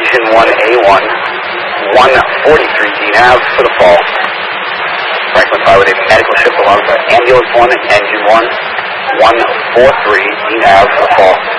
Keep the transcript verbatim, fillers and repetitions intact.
Engine one A one, one forty-three D N A V for the fall. Franklin five with a medical ship along with ambulance one, engine one, one forty-three D N A V for the fall.